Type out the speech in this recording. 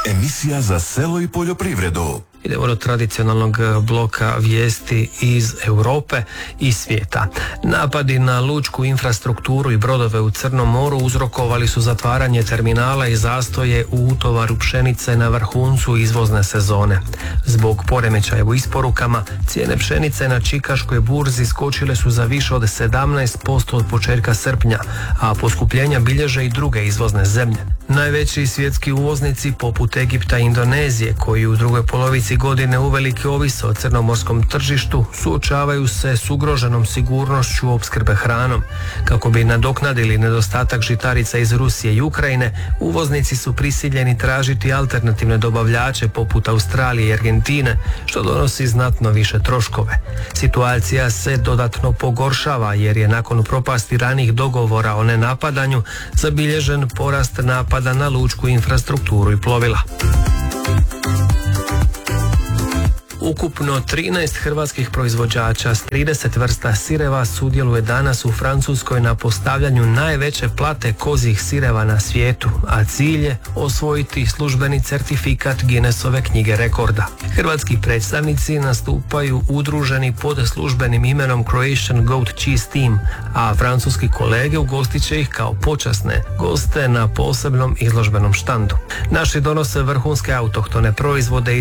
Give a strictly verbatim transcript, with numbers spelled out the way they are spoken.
Emisija za selo i poljoprivredu. Idemo do tradicionalnog bloka vijesti iz Europe i svijeta. Napadi na lučku infrastrukturu i brodove u Crnom moru uzrokovali su zatvaranje terminala i zastoje u utovaru pšenice na vrhuncu izvozne sezone. Zbog poremećaja u isporukama, cijene pšenice na čikaškoj burzi skočile su za više od sedamnaest posto od početka srpnja, a poskupljenja bilježe i druge izvozne zemlje. Najveći svjetski uvoznici poput Egipta i Indonezije, koji u drugoj polovici godine uvelike ovise o crnomorskom tržištu, suočavaju se s ugroženom sigurnošću opskrbe hranom. Kako bi nadoknadili nedostatak žitarica iz Rusije i Ukrajine, uvoznici su prisiljeni tražiti alternativne dobavljače poput Australije i Argentine, što donosi znatno više troškove. Situacija se dodatno pogoršava jer je nakon propasti ranih dogovora o nenapadanju zabilježen porast napada na lučku infrastrukturu i plovila. Ukupno trinaest hrvatskih proizvođača s trideset vrsta sireva sudjeluje danas u Francuskoj na postavljanju najveće plate kozjih sireva na svijetu, a cilj je osvojiti službeni certifikat Guinnessove knjige rekorda. Hrvatski predstavnici nastupaju udruženi pod službenim imenom Croatian Goat Cheese Team, a francuski kolege ugostit će ih kao počasne goste na posebnom izložbenom štandu. Naši donose vrhunske autohtone proizvode iz